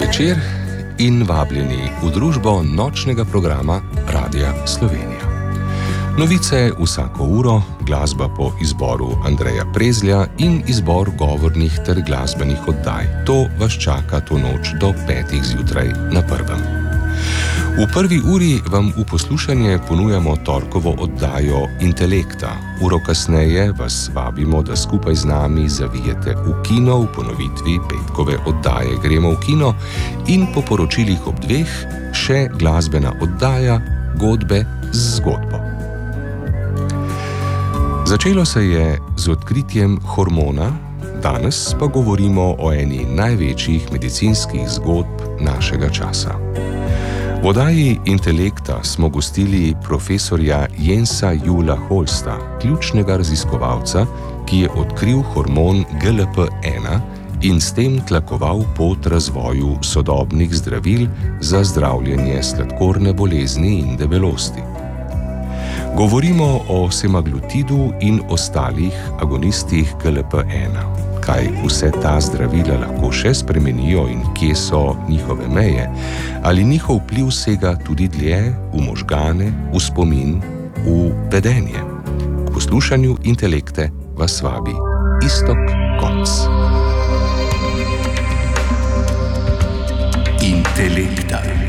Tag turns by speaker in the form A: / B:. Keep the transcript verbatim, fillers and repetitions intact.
A: večer in vabljeni v družbo nočnega programa Radia Slovenija. Novice vsako uro, glasba po izboru Andreja Prezlja in izbor govornih ter glasbenih oddaj. To vas čaka to noč do petih zjutraj na prvem. V prvi uri vam v poslušanje ponujamo torkovo oddajo Intelekta. Uro kasneje vas vabimo, da skupaj z nami zavijete v kino v ponovitvi petkove oddaje Gremo v kino in po poročilih ob dveh še glasbena oddaja Godbe z zgodbo. Začelo se je z odkritjem hormona, danes pa govorimo o eni največjih medicinskih zgodb našega časa. V oddaji Intelekta smo gostili profesorja Jensa Jula Holsta, ključnega raziskovalca, ki je odkril hormon G L P ena in s tem tlakoval pot razvoju sodobnih zdravil za zdravljenje sladkorne bolezni in debelosti. Govorimo o semaglutidu in ostalih agonistih G L P ena. Kaj vse ta zdravila lahko še spremenijo in kje so njihove meje, ali njihov vpliv sega tudi dlje v možgane, v spomin, v vedenje. K poslušanju Intelekte vas vabi Iztok Konc.
B: Intelekta.